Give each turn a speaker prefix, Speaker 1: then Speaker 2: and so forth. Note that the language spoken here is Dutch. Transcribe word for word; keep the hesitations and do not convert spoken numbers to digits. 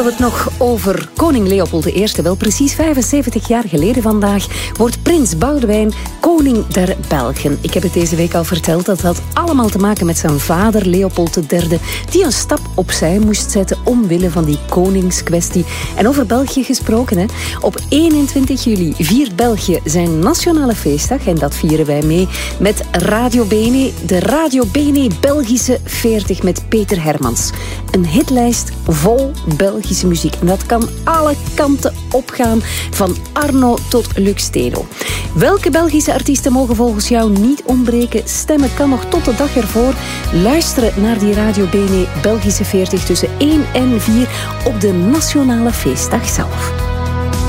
Speaker 1: We het nog over koning Leopold de Eerste. Wel precies vijfenzeventig jaar geleden vandaag wordt prins Boudewijn koning der Belgen. Ik heb het deze week al verteld. Dat had allemaal te maken met zijn vader Leopold de Derde, die een stap opzij moest zetten omwille van die koningskwestie. En over België gesproken, hè. Op eenentwintig juli viert België zijn nationale feestdag. En dat vieren wij mee met Radio Bene. De Radio Bene Belgische veertig met Peter Hermans. Een hitlijst vol Belgische muziek. En dat kan alle kanten opgaan, van Arno tot Lux Steno. Welke Belgische artiesten mogen volgens jou niet ontbreken? Stemmen kan nog tot de dag ervoor. Luisteren naar die Radio Bene Belgische veertig tussen één en vier op de nationale feestdag zelf.